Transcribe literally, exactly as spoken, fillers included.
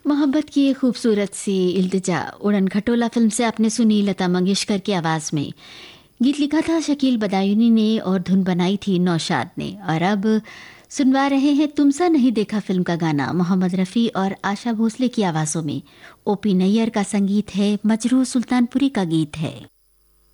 मोहब्बत की एक खूबसूरत सी इल्तिजा उड़न खटोला फिल्म से आपने सुनी लता मंगेशकर की आवाज़ में। गीत लिखा था शकील बदायूनी ने और धुन बनाई थी नौशाद ने। और अब सुनवा रहे हैं तुमसा नहीं देखा फिल्म का गाना मोहम्मद रफ़ी और आशा भोसले की आवाज़ों में। ओपी नैयर का संगीत है, मजरूह सुल्तानपुरी का गीत है।